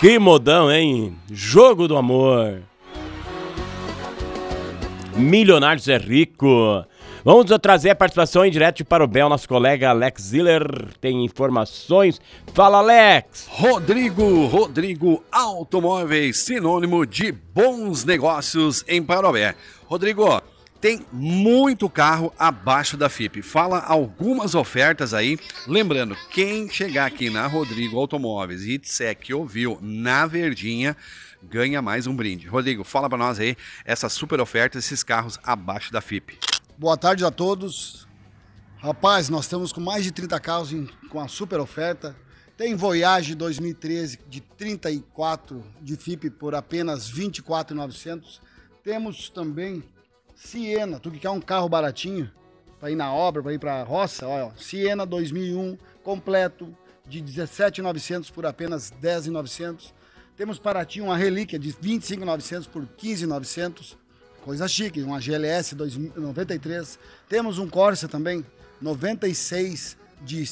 Que modão, hein? Jogo do amor. Milionários é rico. Vamos trazer a participação em direto de Parobé. O nosso colega Alex Ziller tem informações. Fala, Alex! Rodrigo Automóveis, sinônimo de bons negócios em Parobé. Rodrigo, tem muito carro abaixo da FIP. Fala algumas ofertas aí. Lembrando, quem chegar aqui na Rodrigo Automóveis e disser que ouviu na Verdinha, ganha mais um brinde. Rodrigo, fala pra nós aí essa super oferta, esses carros abaixo da FIP. Boa tarde a todos. Rapaz, nós estamos com mais de 30 carros com a super oferta. Tem Voyage 2013 de 34 de FIP por apenas R$ 24.900. Temos também Siena, tu que quer um carro baratinho para ir na obra, para ir para a roça, olha, Siena 2001 completo de 17.900 por apenas 10.900. Temos para ti uma relíquia de 25.900 por 15.900. Coisa chique, uma GLS 93. Temos um Corsa também, 96 de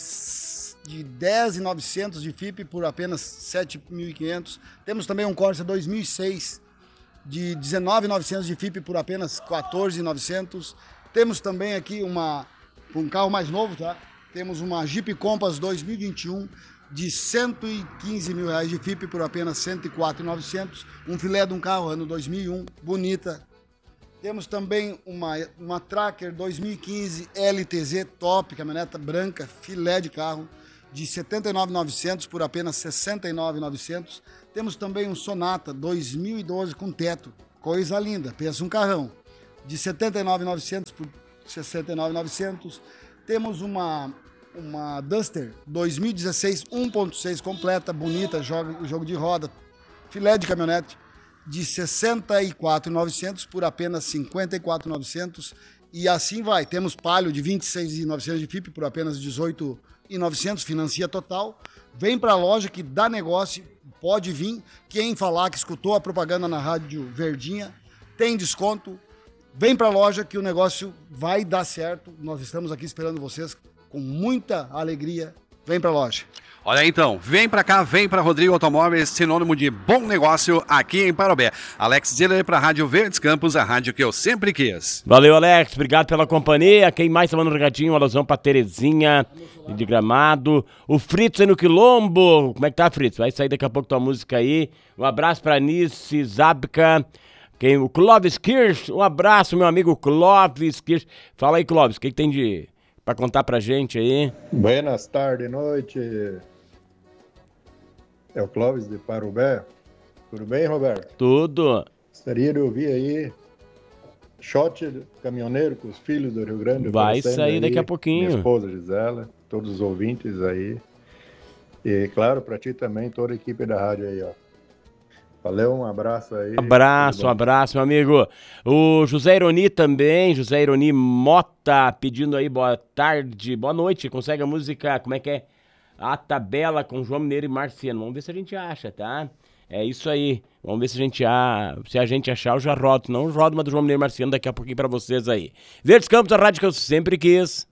10.900 de FIP por apenas 7.500. Temos também um Corsa 2006 de 19.900 de FIP por apenas 14.900. Temos também aqui um carro mais novo, tá? Temos uma Jeep Compass 2021 de R$115 mil de FIP por apenas 104.900. Um filé de um carro ano 2001, bonita. Temos também uma Tracker 2015 LTZ top, caminhoneta branca, filé de carro, de 79.900 por apenas 69.900. Temos também um Sonata 2012 com teto, coisa linda, pensa um carrão, de 79.900 por 69.900. Temos uma Duster 2016 1.6 completa, bonita, jogo de roda, filé de caminhonete, de 64.900 por apenas 54.900. E assim vai. Temos Palio de 26.900 de FIP por apenas 18.900, financia total. Vem para a loja que dá negócio, pode vir. Quem falar que escutou a propaganda na Rádio Verdinha, tem desconto. Vem para a loja que o negócio vai dar certo. Nós estamos aqui esperando vocês com muita alegria. Vem para a loja. Olha aí, então, vem pra cá, vem pra Rodrigo Automóveis, sinônimo de bom negócio aqui em Parobé. Alex Ziller pra Rádio Verdes Campos, a rádio que eu sempre quis. Valeu, Alex, obrigado pela companhia. Quem mais tá mandando um recadinho? Um alusão pra Terezinha de Gramado. O Fritz aí no Quilombo. Como é que tá, Fritz? Vai sair daqui a pouco tua música aí. Um abraço pra Nice Zabka. O Clóvis Kirsch, um abraço, meu amigo Clóvis Kirsch. Fala aí, Clóvis, o que tem pra contar pra gente aí? Buenas tardes, noite. É o Clóvis de Parobé. Tudo bem, Roberto? Tudo. Gostaria de ouvir aí Shot Caminhoneiro com os filhos do Rio Grande. Vai sair aí daqui a pouquinho. Minha esposa Gisela, todos os ouvintes aí. E claro, pra ti também, toda a equipe da rádio aí, ó. Valeu, um abraço aí. Um abraço, meu amigo. O José Ironi também, José Ironi Mota, pedindo aí boa tarde, boa noite. Consegue a música, como é que é? A Tabela com João Mineiro e Marciano. Vamos ver se a gente acha, tá? É isso aí. Vamos ver se a gente achar, eu já rodo. Não rodo uma do João Mineiro e Marciano daqui a pouquinho pra vocês aí. Verdes Campos, a rádio que eu sempre quis.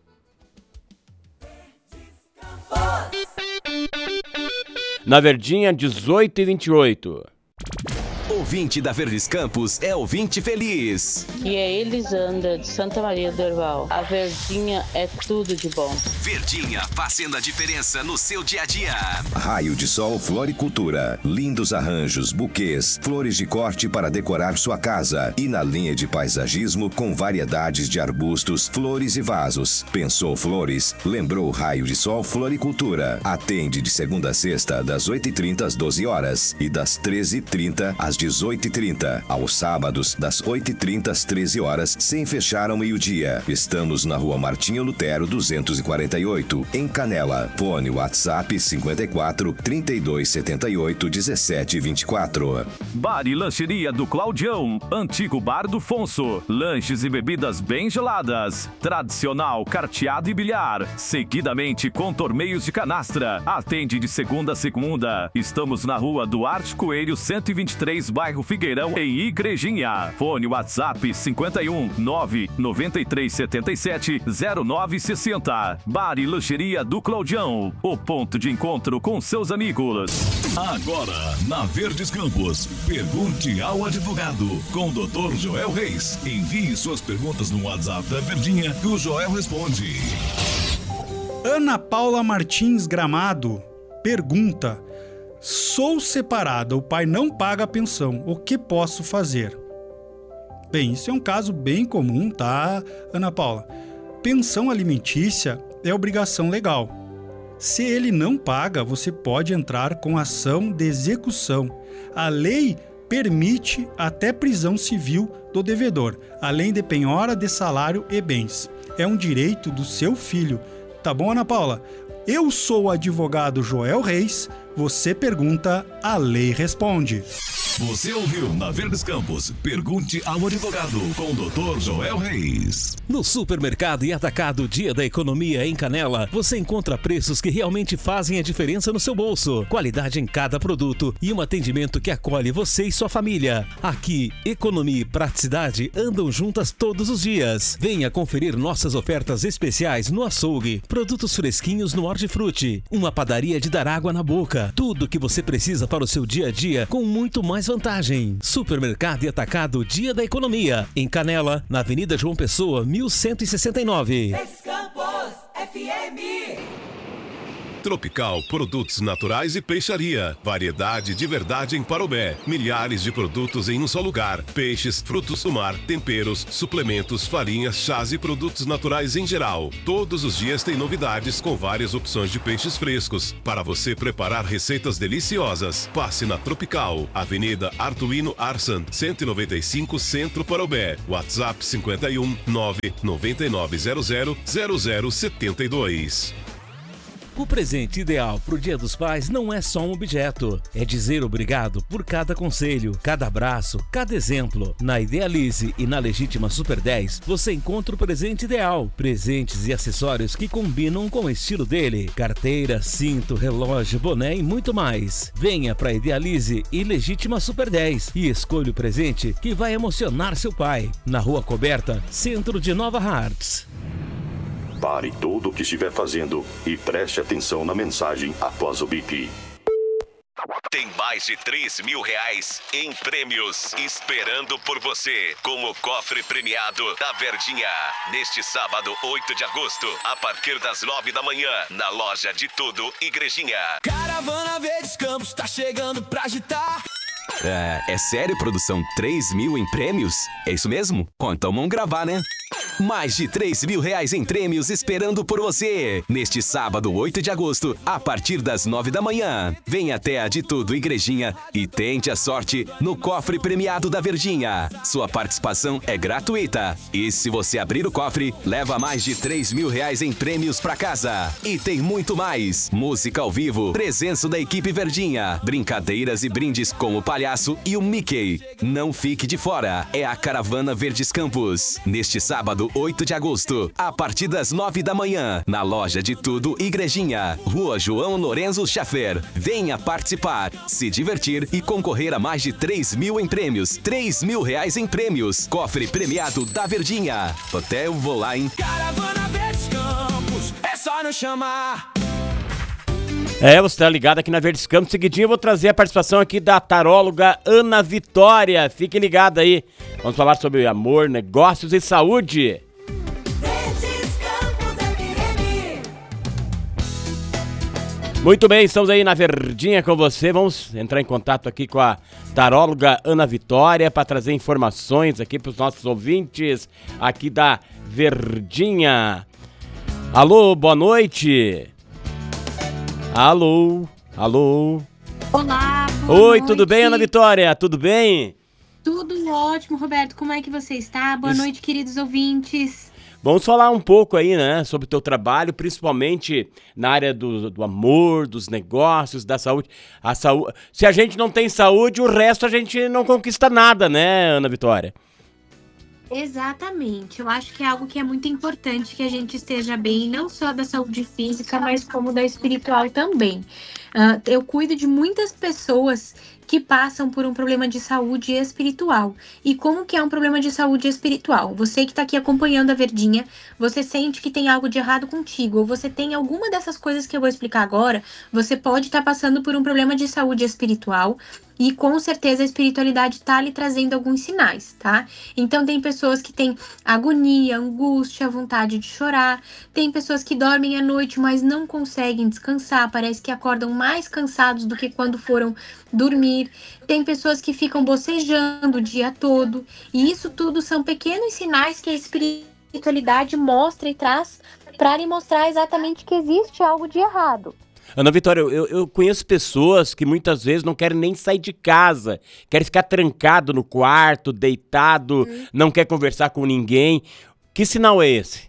Na Verdinha, 18h28. Ouvinte da Verdes Campos é ouvinte feliz. E é Elisandra, de Santa Maria do Herval. A Verdinha é tudo de bom. Verdinha, fazendo a diferença no seu dia a dia. Raio de Sol Floricultura. Lindos arranjos, buquês, flores de corte para decorar sua casa. E na linha de paisagismo com variedades de arbustos, flores e vasos. Pensou flores? Lembrou Raio de Sol Floricultura. Atende de segunda a sexta, das 8h30 às 12 horas e das 13h30 às 18h30. Aos sábados, das 8h30 às 13 horas, sem fechar ao meio-dia. Estamos na Rua Martinho Lutero, 248, em Canela. Fone WhatsApp 54 32 78 17 24. Bar e lancheria do Claudião, antigo bar do Fonso. Lanches e bebidas bem geladas. Tradicional, carteado e bilhar. Seguidamente com torneios de canastra. Atende de segunda a segunda. Estamos na Rua Duarte Coelho, 123, bairro Figueirão, em Igrejinha. Fone WhatsApp 51 99377 0960. Bar e Lancheria do Claudião, o ponto de encontro com seus amigos. Agora, na Verdes Campos, pergunte ao advogado com o Dr. Joel Reis. Envie suas perguntas no WhatsApp da Verdinha que o Joel responde. Ana Paula Martins Gramado pergunta: sou separada, o pai não paga a pensão, o que posso fazer? Bem, isso é um caso bem comum, tá, Ana Paula? Pensão alimentícia é obrigação legal. Se ele não paga, você pode entrar com ação de execução. A lei permite até prisão civil do devedor, além de penhora de salário e bens. É um direito do seu filho. Tá bom, Ana Paula? Eu sou o advogado Joel Reis. Você pergunta, a lei responde. Você ouviu na Verdes Campos, pergunte ao advogado com o Dr. Joel Reis. No Supermercado e Atacado Dia da Economia em Canela, você encontra preços que realmente fazem a diferença no seu bolso. Qualidade em cada produto e um atendimento que acolhe você e sua família. Aqui, economia e praticidade andam juntas todos os dias. Venha conferir nossas ofertas especiais no açougue, produtos fresquinhos no Hortifruti, uma padaria de dar água na boca. Tudo o que você precisa para o seu dia a dia com muito mais vantagem. Supermercado e Atacado Dia da Economia, em Canela, na Avenida João Pessoa, 1169. Campos FM. Tropical Produtos Naturais e Peixaria. Variedade de verdade em Parobé. Milhares de produtos em um só lugar. Peixes, frutos do mar, temperos, suplementos, farinhas, chás e produtos naturais em geral. Todos os dias tem novidades com várias opções de peixes frescos para você preparar receitas deliciosas. Passe na Tropical, Avenida Artuino Arsan, 195 Centro Parobé. WhatsApp 51 99900 0072. O presente ideal pro Dia dos Pais não é só um objeto. É dizer obrigado por cada conselho, cada abraço, cada exemplo. Na Idealize e na Legítima Super 10, você encontra o presente ideal. Presentes e acessórios que combinam com o estilo dele. Carteira, cinto, relógio, boné e muito mais. Venha pra Idealize e Legítima Super 10 e escolha o presente que vai emocionar seu pai. Na Rua Coberta, Centro de Nova Hartz. Pare tudo o que estiver fazendo e preste atenção na mensagem após o bip. Tem mais de 3 mil reais em prêmios esperando por você com o cofre premiado da Verdinha. Neste sábado, 8 de agosto, a partir das 9 da manhã, na loja de tudo Igrejinha. Caravana Verdes Campos tá chegando pra agitar. É sério, produção? 3 mil em prêmios? É isso mesmo? Bom, então vamos gravar, né? Mais de 3 mil reais em prêmios esperando por você. Neste sábado, 8 de agosto, a partir das 9 da manhã. Venha até a De Tudo Igrejinha e tente a sorte no cofre premiado da Verdinha. Sua participação é gratuita. E se você abrir o cofre, leva mais de 3 mil reais em prêmios pra casa. E tem muito mais. Música ao vivo, presença da equipe Verdinha, brincadeiras e brindes com o palhaço e o Mickey. Não fique de fora. É a Caravana Verdes Campos. Neste sábado, 8 de agosto, a partir das 9 da manhã, na loja de tudo Igrejinha, Rua João Lorenzo Schaffer. Venha participar, se divertir e concorrer a mais de 3 mil em prêmios. 3 mil reais em prêmios. Cofre premiado da Verdinha. Até eu vou lá, hein? Caravana Verdes Campos, é só nos chamar. Você tá ligado aqui na Verdes Campos. Seguidinho eu vou trazer a participação aqui da taróloga Ana Vitória. Fique ligado aí. Vamos falar sobre amor, negócios e saúde. Verdes Campos FM. Muito bem, estamos aí na Verdinha com você. Vamos entrar em contato aqui com a taróloga Ana Vitória para trazer informações aqui para os nossos ouvintes aqui da Verdinha. Alô, boa noite. Alô. Olá, Oi, noite. Tudo bem, Ana Vitória? Tudo bem? Tudo ótimo, Roberto. Como é que você está? Boa noite, queridos ouvintes. Vamos falar um pouco aí, né, sobre o teu trabalho, principalmente na área do amor, dos negócios, da saúde. Se a gente não tem saúde, o resto a gente não conquista nada, né, Ana Vitória? Exatamente. Eu acho que é algo que é muito importante que a gente esteja bem, não só da saúde física, mas como da espiritual também. Eu cuido de muitas pessoas que passam por um problema de saúde espiritual. E como que é um problema de saúde espiritual? Você que está aqui acompanhando a Verdinha, você sente que tem algo de errado contigo, ou você tem alguma dessas coisas que eu vou explicar agora, você pode estar passando por um problema de saúde espiritual, e com certeza a espiritualidade está lhe trazendo alguns sinais, tá? Então tem pessoas que têm agonia, angústia, vontade de chorar, tem pessoas que dormem à noite, mas não conseguem descansar, parece que acordam mais cansados do que quando foram dormir, tem pessoas que ficam bocejando o dia todo, e isso tudo são pequenos sinais que a espiritualidade mostra e traz para lhe mostrar exatamente que existe algo de errado. Ana Vitória, eu conheço pessoas que muitas vezes não querem nem sair de casa, querem ficar trancado no quarto, deitado, não quer conversar com ninguém. Que sinal é esse?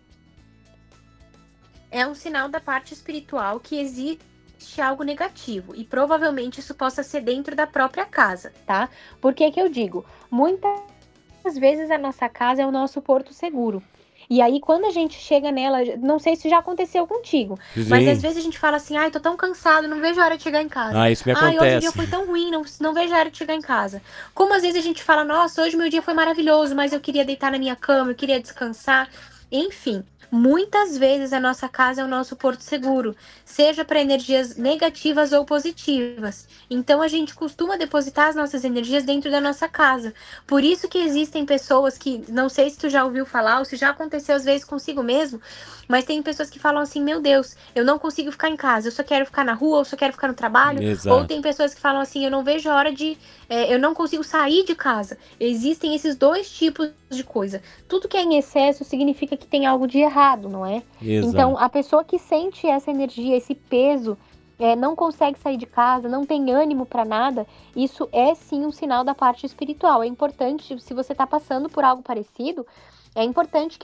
É um sinal da parte espiritual que existe algo negativo, e provavelmente isso possa ser dentro da própria casa, tá? Por que que eu digo? Muitas vezes a nossa casa é o nosso porto seguro. E aí, quando a gente chega nela, não sei se já aconteceu contigo, mas às vezes a gente fala assim, ai, tô tão cansado, não vejo a hora de chegar em casa. Isso me acontece. Ai, hoje o dia foi tão ruim, não vejo a hora de chegar em casa. Como às vezes a gente fala, nossa, hoje meu dia foi maravilhoso, mas eu queria deitar na minha cama, eu queria descansar. Enfim, muitas vezes a nossa casa é o nosso porto seguro, seja para energias negativas ou positivas. Então a gente costuma depositar as nossas energias dentro da nossa casa. Por isso que existem pessoas que, não sei se tu já ouviu falar ou se já aconteceu às vezes consigo mesmo, mas tem pessoas que falam assim, meu Deus, eu não consigo ficar em casa, eu só quero ficar na rua, eu só quero ficar no trabalho. Exato. Ou tem pessoas que falam assim, eu não vejo a hora de... eu não consigo sair de casa. Existem esses dois tipos de coisa. Tudo que é em excesso significa que tem algo de errado, não é? Exato. Então, a pessoa que sente essa energia, esse peso, não consegue sair de casa, não tem ânimo para nada, isso é sim um sinal da parte espiritual. É importante, se você está passando por algo parecido, é importante que